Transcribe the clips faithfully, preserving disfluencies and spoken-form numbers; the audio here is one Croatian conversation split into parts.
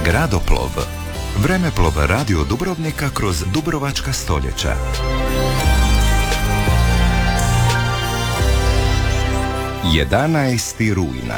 Gradoplov. Vremeplov radio Dubrovnika kroz dubrovačka stoljeća. jedanaesti rujna.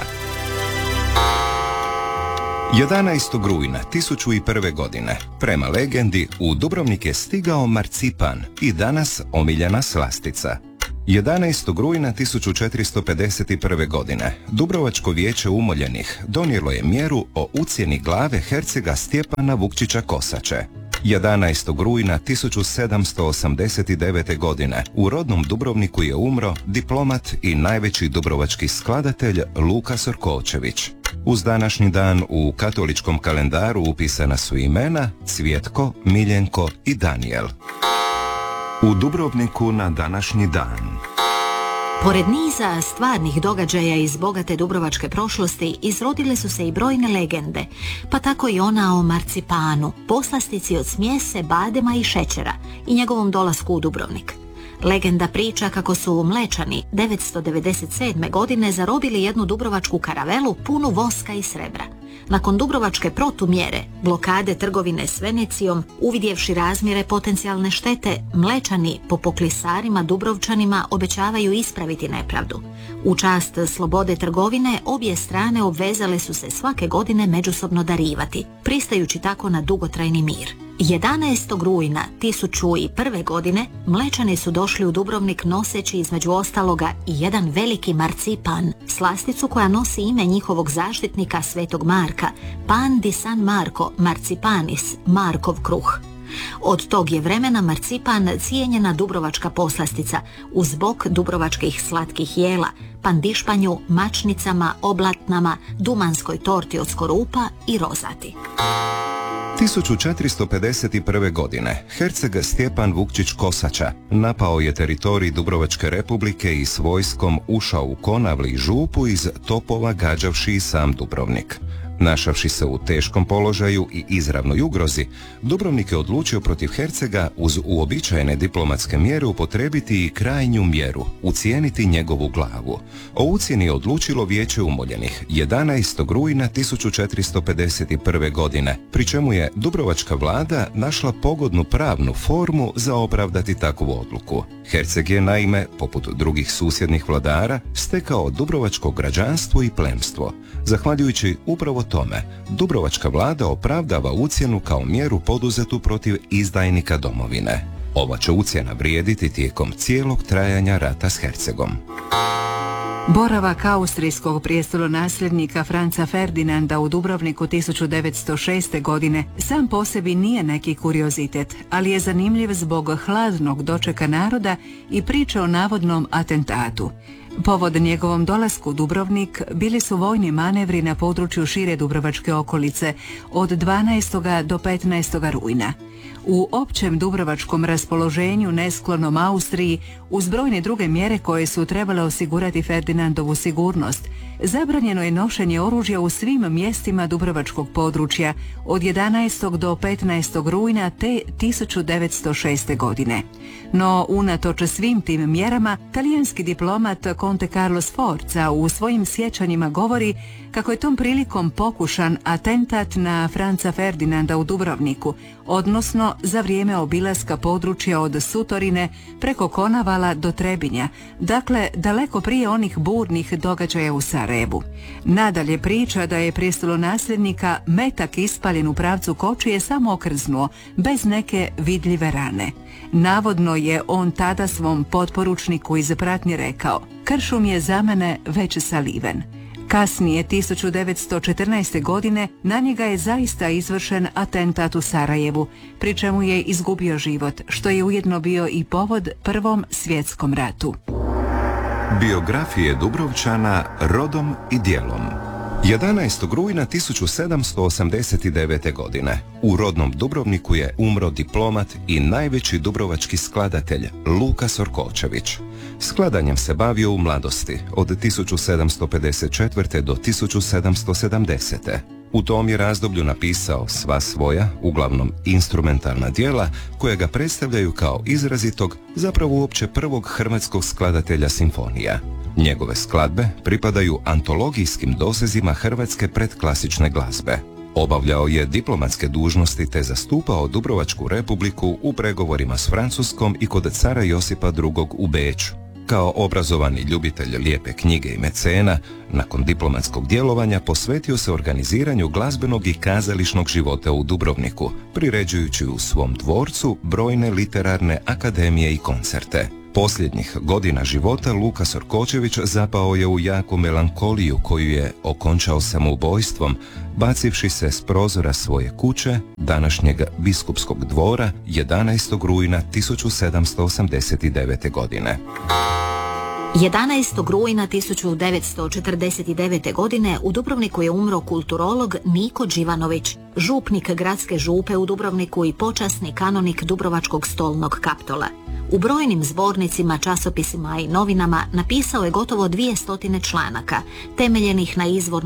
jedanaestog rujna tisuću prve. godine, prema legendi, u Dubrovnik je stigao marcipan i danas omiljena slastica. jedanaestog rujna tisuću četiristo pedeset prve. godine, Dubrovačko vijeće umoljenih donijelo je mjeru o ucjeni glave hercega Stjepana Vukčića Kosače. jedanaestog rujna tisuću sedamsto osamdeset devete. godine u rodnom Dubrovniku je umro diplomat i najveći dubrovački skladatelj Luka Sorkovčević. Uz današnji dan u katoličkom kalendaru upisana su imena Cvjetko, Miljenko i Danijel. U Dubrovniku na današnji dan. Pored niza stvarnih događaja iz bogate dubrovačke prošlosti izrodile su se i brojne legende, pa tako i ona o marcipanu, poslastici od smjese, badema i šećera i njegovom dolasku u Dubrovnik. Legenda priča kako su Mlečani devetsto devedeset sedme. godine zarobili jednu dubrovačku karavelu punu voska i srebra. Nakon dubrovačke protumjere, blokade trgovine s Venecijom, uvidjevši razmjere potencijalne štete, Mlečani po poklisarima Dubrovčanima obećavaju ispraviti nepravdu. U čast slobode trgovine, obje strane obvezale su se svake godine međusobno darivati, pristajući tako na dugotrajni mir. jedanaestog rujna tisuću prve. godine Mlečani su došli u Dubrovnik noseći između ostaloga i jedan veliki marcipan, slasticu koja nosi ime njihovog zaštitnika Svetog Marka, Pan di San Marco Marcipanis, Markov kruh. Od tog je vremena marcipan cijenjena dubrovačka poslastica, uz bok dubrovačkih slatkih jela, pandišpanju, mačnicama, oblatnama, dumanskoj torti od skorupa i rozati. tisuću četiristo pedeset prve. godine herceg Stjepan Vukčić Kosača napao je teritorij Dubrovačke republike i s vojskom ušao u Konavli i Župu iz topova gađavši i sam Dubrovnik. Našavši se u teškom položaju i izravnoj ugrozi, Dubrovnik je odlučio protiv hercega uz uobičajene diplomatske mjere upotrijebiti i krajnju mjeru, ucijeniti njegovu glavu. O ucjeni je odlučilo vijeće umoljenih jedanaestog rujna tisuću četiristo pedeset prve. godine, pri čemu je dubrovačka vlada našla pogodnu pravnu formu za opravdati takvu odluku. Herceg je naime, poput drugih susjednih vladara, stekao dubrovačko građanstvo i plemstvo. Zahvaljujući upravo tome, dubrovačka vlada opravdava ucjenu kao mjeru poduzetu protiv izdajnika domovine. Ova će ucjena vrijediti tijekom cijelog trajanja rata s hercegom. Boravak austrijskog prijestolonasljednika Franca Ferdinanda u Dubrovniku tisuću devetsto šeste. godine sam po sebi nije neki kuriozitet, ali je zanimljiv zbog hladnog dočeka naroda i priče o navodnom atentatu. Povod njegovom dolasku u Dubrovnik bili su vojni manevri na području šire dubrovačke okolice od dvanaestog do petnaestog rujna. U općem dubrovačkom raspoloženju nesklonom Austriji, uz brojne druge mjere koje su trebale osigurati Ferdinandovu sigurnost, zabranjeno je nošenje oružja u svim mjestima dubrovačkog područja od jedanaestog do petnaestog rujna te tisuću devetsto šeste. godine. No, unatoč svim tim mjerama, talijanski diplomat Conte Carlo Sforza u svojim sjećanjima govori kako je tom prilikom pokušan atentat na Franca Ferdinanda u Dubrovniku, odnosno za vrijeme obilaska područja od Sutorine preko Konavala do Trebinja, dakle daleko prije onih burnih događaja u Sarajevu. Nadalje priča da je prijestolonasljednika metak ispaljen u pravcu kočije samo okrznuo, bez neke vidljive rane. Navodno je on tada svom potporučniku iz pratnje rekao: "Kršum je za mene već saliven." Kasnije, tisuću devetsto četrnaeste. godine, na njega je zaista izvršen atentat u Sarajevu, pri čemu je izgubio život, što je ujedno bio i povod Prvom svjetskom ratu. Biografije Dubrovčana rodom i djelom. jedanaestog rujna tisuću sedamsto osamdeset devete. godine u rodnom Dubrovniku je umro diplomat i najveći dubrovački skladatelj Luka Sorkovčević. Skladanjem se bavio u mladosti od tisuću sedamsto pedeset četvrte. do tisuću sedamsto sedamdesete. U tom je razdoblju napisao sva svoja, uglavnom instrumentalna djela, koje ga predstavljaju kao izrazitog, zapravo uopće prvog hrvatskog skladatelja simfonija. Njegove skladbe pripadaju antologijskim dosezima hrvatske predklasične glazbe. Obavljao je diplomatske dužnosti te zastupao Dubrovačku republiku u pregovorima s Francuskom i kod cara Josipa drugog u Beču. Kao obrazovani ljubitelj lijepe knjige i mecena, nakon diplomatskog djelovanja posvetio se organiziranju glazbenog i kazališnog života u Dubrovniku, priređujući u svom dvorcu brojne literarne akademije i koncerte. Posljednjih godina života Luka Sorkočević zapao je u jaku melankoliju koju je okončao samoubojstvom, bacivši se s prozora svoje kuće, današnjeg biskupskog dvora, jedanaestog rujna tisuću sedamsto osamdeset devete. godine. jedanaestog rujna tisuću devetsto četrdeset devete. godine u Dubrovniku je umro kulturolog Niko Đivanović, župnik gradske župe u Dubrovniku i počasni kanonik Dubrovačkog stolnog Kaptola. U brojnim zbornicima, časopisima i novinama napisao je gotovo dvije stotine članaka, temeljenih na izvornom